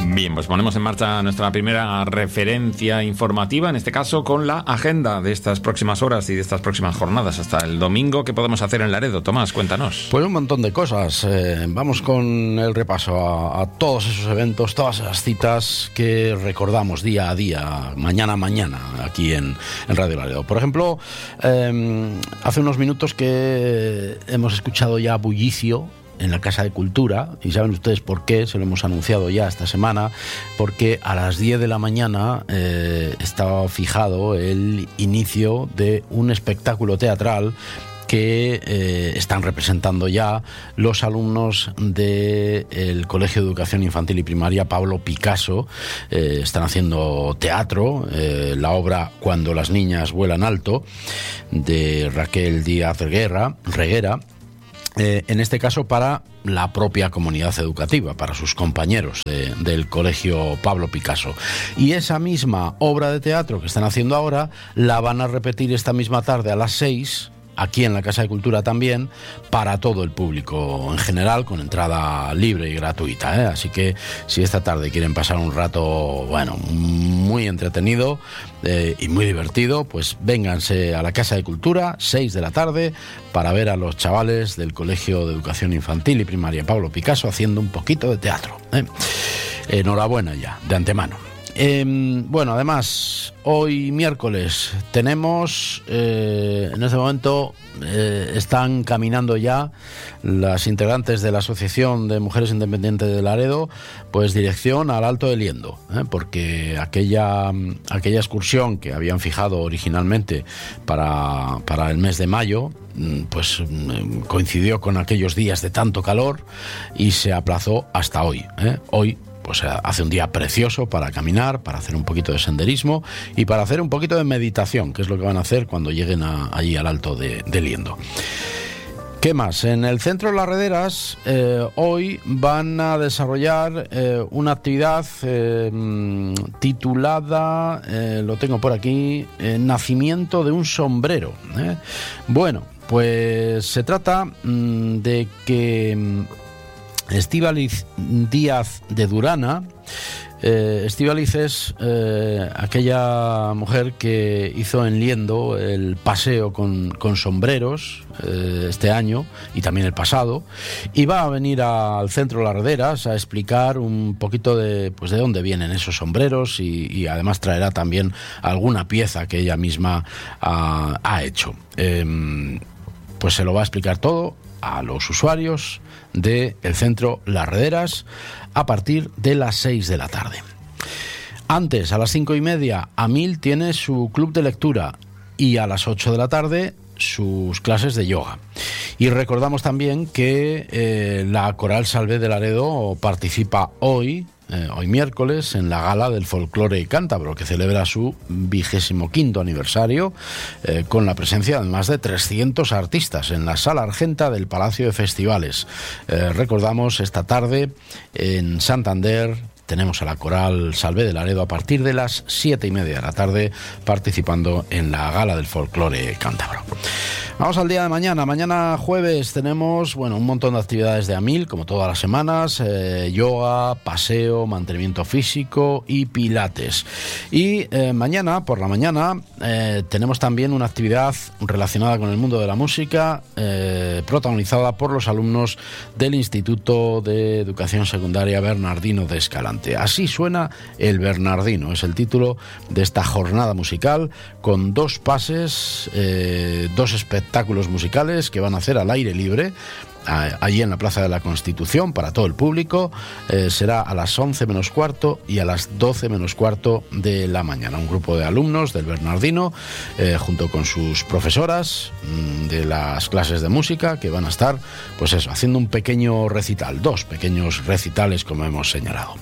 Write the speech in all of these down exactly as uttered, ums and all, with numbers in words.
Bien, pues ponemos en marcha nuestra primera referencia informativa, en este caso con la agenda de estas próximas horas y de estas próximas jornadas hasta el domingo. ¿Qué podemos hacer en Laredo? Tomás, cuéntanos. Pues un montón de cosas. Eh, vamos con el repaso a, a todos esos eventos, todas esas citas que recordamos día a día, mañana a mañana, aquí en, en Radio Laredo. Por ejemplo, eh, hace unos minutos que hemos escuchado ya bullicio en la Casa de Cultura, y saben ustedes por qué, se lo hemos anunciado ya esta semana, porque a las diez de la mañana eh, estaba fijado el inicio de un espectáculo teatral que eh, están representando ya los alumnos del Colegio de Educación Infantil y Primaria Pablo Picasso. Eh, están haciendo teatro, eh, la obra Cuando las niñas vuelan alto, de Raquel Díaz Reguera, Reguera Eh, en este caso para la propia comunidad educativa, para sus compañeros de, del Colegio Pablo Picasso. Y esa misma obra de teatro que están haciendo ahora la van a repetir esta misma tarde a las seis, aquí en la Casa de Cultura también, para todo el público en general, con entrada libre y gratuita, ¿eh? Así que si esta tarde quieren pasar un rato, bueno, muy entretenido eh, y muy divertido, pues vénganse a la Casa de Cultura, seis de la tarde, para ver a los chavales del Colegio de Educación Infantil y Primaria Pablo Picasso haciendo un poquito de teatro, ¿eh? Enhorabuena ya, de antemano. Eh, bueno, además, hoy miércoles tenemos, eh, en este momento eh, están caminando ya las integrantes de la Asociación de Mujeres Independientes de Laredo, pues dirección al Alto de Liendo, ¿eh? porque aquella, aquella excursión que habían fijado originalmente para, para el mes de mayo, pues coincidió con aquellos días de tanto calor y se aplazó hasta hoy, ¿eh? Hoy pues hace un día precioso para caminar, para hacer un poquito de senderismo y para hacer un poquito de meditación, que es lo que van a hacer cuando lleguen a, allí al Alto de, de Liendo. ¿Qué más? En el Centro Las Rederas eh, hoy van a desarrollar eh, una actividad eh, titulada, eh, lo tengo por aquí, eh, Nacimiento de un sombrero, ¿eh? Bueno, pues se trata mmm, de que Estíbaliz Díaz de Durana, eh, Estíbaliz es eh, aquella mujer que hizo en Liendo el paseo con, con sombreros eh, este año y también el pasado, y va a venir al Centro Las Rederas a explicar un poquito de, pues, de dónde vienen esos sombreros y, y además traerá también alguna pieza que ella misma ha, ha hecho. Eh, pues se lo va a explicar todo a los usuarios del Centro Las Rederas a partir de las seis de la tarde. Antes, a las cinco y media, Amil tiene su club de lectura y a las ocho de la tarde sus clases de yoga. Y recordamos también que eh, la Coral Salvé de Laredo participa hoy, eh, hoy miércoles, en la Gala del Folclore Cántabro, que celebra su vigésimo quinto aniversario, eh, con la presencia de más de trescientos artistas en la Sala Argenta del Palacio de Festivales. Eh, recordamos, esta tarde en Santander tenemos a la Coral Salvé de Laredo a partir de las siete y media de la tarde participando en la Gala del Folclore Cántabro. Vamos al día de mañana. Mañana jueves tenemos, bueno, un montón de actividades de Amil, como todas las semanas, eh, yoga, paseo, mantenimiento físico y pilates. Y eh, mañana, por la mañana, eh, tenemos también una actividad relacionada con el mundo de la música, eh, protagonizada por los alumnos del Instituto de Educación Secundaria Bernardino de Escalante. Así suena el Bernardino, es el título de esta jornada musical, con dos pases, eh, dos espectáculos espectáculos musicales que van a hacer al aire libre allí en la Plaza de la Constitución para todo el público. Eh, será a las once menos cuarto y a las doce menos cuarto de la mañana. Un grupo de alumnos del Bernardino eh, junto con sus profesoras mmm, de las clases de música, que van a estar, pues eso, haciendo un pequeño recital, dos pequeños recitales, como hemos señalado.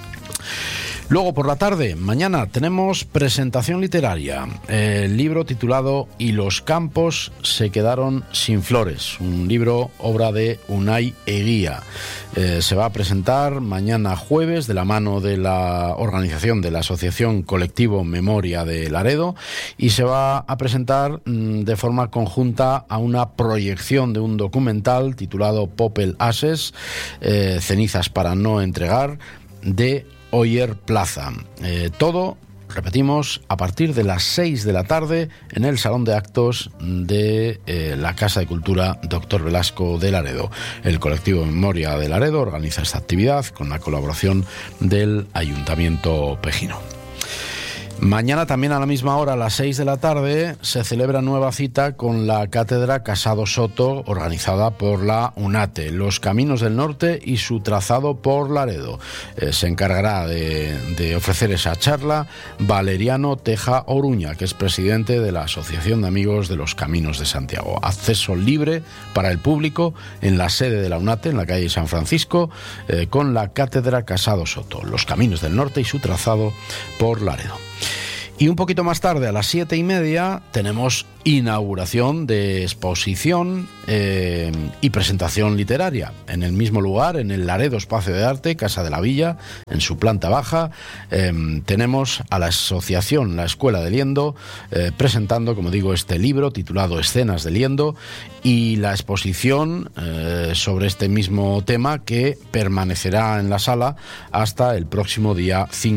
Luego por la tarde, mañana, tenemos presentación literaria, el libro titulado Y los campos se quedaron sin flores, un libro obra de Unai Eguía. Eh, se va a presentar mañana jueves de la mano de la organización de la Asociación Colectivo Memoria de Laredo, y se va a presentar mmm, de forma conjunta a una proyección de un documental titulado Popel Ashes, eh, cenizas para no entregar, de Oyer Plaza. Eh, todo, repetimos, a partir de las seis de la tarde en el Salón de Actos de eh, la Casa de Cultura Doctor Velasco de Laredo. El colectivo Memoria de Laredo organiza esta actividad con la colaboración del Ayuntamiento Pejino. Mañana también a la misma hora, a las seis de la tarde, se celebra nueva cita con la Cátedra Casado Soto, organizada por la UNATE, Los Caminos del Norte y su trazado por Laredo. Eh, se encargará de, de ofrecer esa charla Valeriano Teja Oruña, que es presidente de la Asociación de Amigos de los Caminos de Santiago. Acceso libre para el público en la sede de la UNATE, en la calle San Francisco, eh, con la Cátedra Casado Soto, Los Caminos del Norte y su trazado por Laredo. Y un poquito más tarde, a las siete y media, tenemos inauguración de exposición eh, y presentación literaria. En el mismo lugar, en el Laredo Espacio de Arte, Casa de la Villa, en su planta baja, eh, tenemos a la asociación La Escuela de Liendo eh, presentando, como digo, este libro titulado Escenas de Liendo y la exposición eh, sobre este mismo tema que permanecerá en la sala hasta el próximo día cinco